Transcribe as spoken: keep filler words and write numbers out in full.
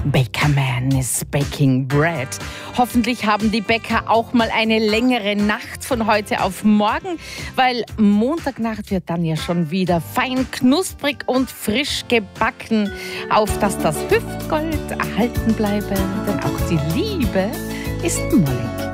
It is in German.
Bakerman is baking bread. Hoffentlich haben die Bäcker auch mal eine längere Nacht von heute auf morgen, weil Montagnacht wird dann ja schon wieder fein knusprig und frisch gebacken, auf dass das Hüftgold erhalten bleibe, denn auch die Liebe ist mollig.